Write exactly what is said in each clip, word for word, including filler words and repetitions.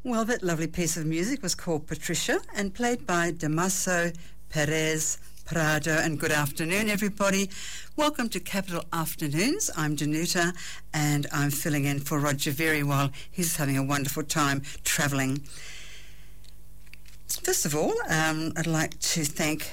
Well, that lovely piece of music was called Patricia and played by Damaso Perez Prado. And good afternoon, everybody. Welcome to Capital Afternoons. I'm Danuta, and I'm filling in for Roger very while he's having a wonderful time travelling. First of all, um, I'd like to thank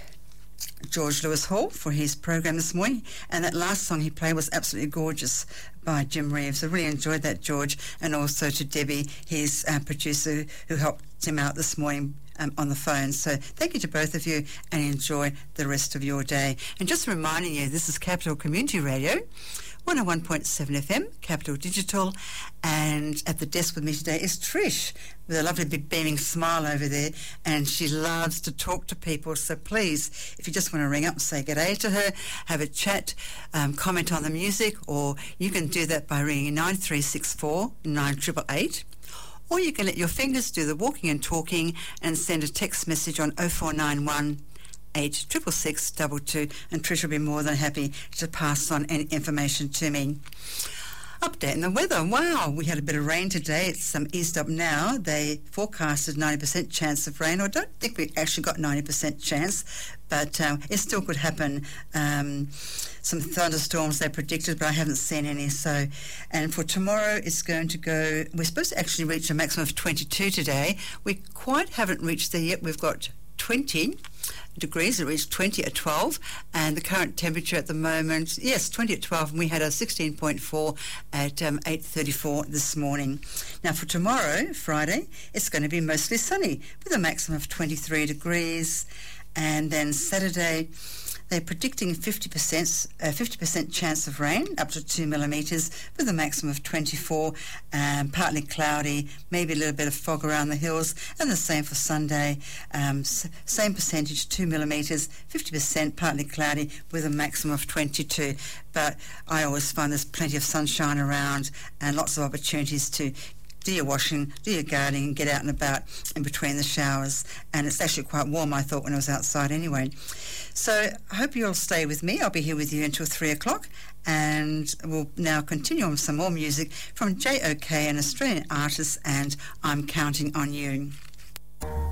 George Lewis Hall for his program this morning, and that last song he played was absolutely gorgeous by Jim Reeves. I really enjoyed that, George, and also to Debbie, his uh, producer, who helped him out this morning um, on the phone. So thank you to both of you, and enjoy the rest of your day. And just reminding you, this is Capital Community Radio, one oh one point seven F M, Capital Digital, and at the desk with me today is Trish, with a lovely big beaming smile over there, and she loves to talk to people. So please, if you just want to ring up and say good day to her, have a chat, um, comment on the music, or you can do that by ringing nine three six four, nine eight eight eight, or you can let your fingers do the walking and talking and send a text message on oh four nine one, eight six six six two two, and Trish will be more than happy to pass on any information to me. Update in the weather. Wow, we had a bit of rain today. It's um, eased up now. They forecasted ninety percent chance of rain. I don't think we actually got ninety percent chance, but um, it still could happen. Um, some thunderstorms they predicted, but I haven't seen any. So, and for tomorrow, it's going to go, we're supposed to actually reach a maximum of twenty-two today. We quite haven't reached there yet. We've got twenty degrees. It reached twenty at twelve, and the current temperature at the moment, yes, twenty at twelve, and we had a sixteen point four at um, eight thirty-four this morning. Now for tomorrow, Friday, it's going to be mostly sunny with a maximum of twenty-three degrees, and then Saturday, they're predicting fifty percent, uh, fifty percent chance of rain, up to two millimetres, with a maximum of twenty-four, um, partly cloudy, maybe a little bit of fog around the hills, and the same for Sunday, um, s- same percentage, two millimetres, fifty percent, partly cloudy, with a maximum of twenty-two. But I always find there's plenty of sunshine around and lots of opportunities to do your washing, do your gardening, get out and about in between the showers. And it's actually quite warm, I thought, when I was outside anyway. So I hope you'll stay with me. I'll be here with you until three o'clock. And we'll now continue on with some more music from J O K, an Australian artist, and I'm Counting on You.